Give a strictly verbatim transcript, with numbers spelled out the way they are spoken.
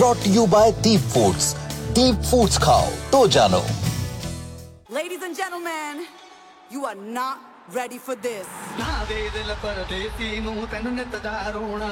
Brought you bye Deep foods. Deep foods खाओ तो जानो। Ladies and gentlemen, you are not ready for this. ना दे दिल परदेसी नूं तैनूं नित दा रोना